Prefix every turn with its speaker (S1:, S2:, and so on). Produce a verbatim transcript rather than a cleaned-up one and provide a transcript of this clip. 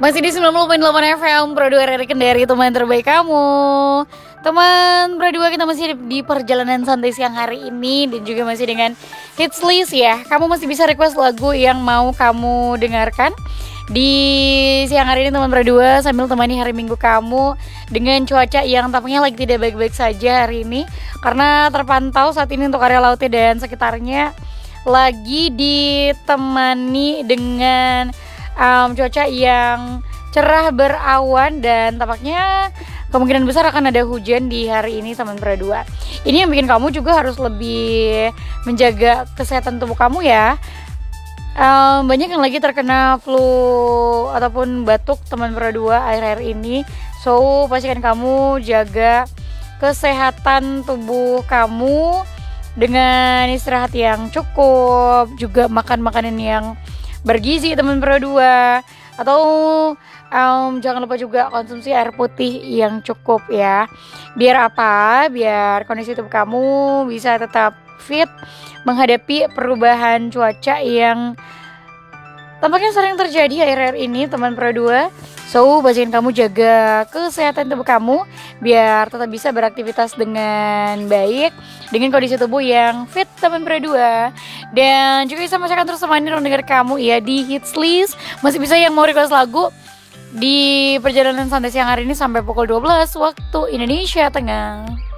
S1: Masih di sembilan puluh koma delapan F M Pro dua R R Kendari, teman terbaik kamu. Teman Pro dua, kita masih di perjalanan santai siang hari ini. Dan juga masih dengan hits list ya. Kamu masih bisa request lagu yang mau kamu dengarkan di siang hari ini, teman Pro dua, sambil temani hari Minggu kamu dengan cuaca yang tampaknya lagi tidak baik-baik saja hari ini. Karena terpantau saat ini untuk area lautnya dan sekitarnya lagi ditemani dengan um, cuaca yang cerah berawan, dan tampaknya kemungkinan besar akan ada hujan di hari ini, teman Pro dua. Ini yang bikin kamu juga harus lebih menjaga kesehatan tubuh kamu ya. Um, banyak yang lagi terkena flu ataupun batuk, teman Pro dua, akhir-akhir ini. So pastikan kamu jaga kesehatan tubuh kamu dengan istirahat yang cukup, juga makan makanan yang bergizi, teman Pro dua. Atau um, jangan lupa juga konsumsi air putih yang cukup ya. Biar apa? Biar kondisi tubuh kamu bisa tetap fit menghadapi perubahan cuaca yang tampaknya sering terjadi akhir-akhir ini, teman Pro dua. So, pastikan kamu jaga kesehatan tubuh kamu biar tetap bisa beraktivitas dengan baik, dengan kondisi tubuh yang fit, teman Pro dua. Dan juga bisa masyarakat terus temani mendengar kamu ya di hits list. Masih bisa yang mau request lagu di perjalanan santai siang hari ini sampai pukul dua belas waktu Indonesia Tengah.